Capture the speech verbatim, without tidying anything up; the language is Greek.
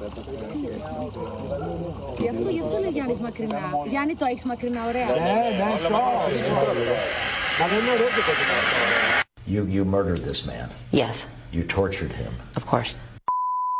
Γι' αυτό, γι' αυτό λέει Γιάννης μακρινά. Γιάννη, το έχεις μακρινά, ωραία. Ναι, ναι, σώ. Μα δεν είναι ωραίο. You, you murdered this man. Yes. You tortured him. Of course.